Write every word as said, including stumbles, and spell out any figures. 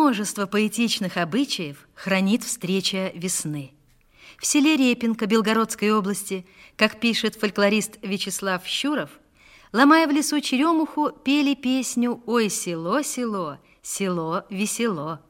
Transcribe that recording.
Множество поэтичных обычаев хранит встреча весны. В селе Репинка Белгородской области, как пишет фольклорист Вячеслав Щуров, ломая в лесу черемуху, пели песню «Ой, село, село, село весело».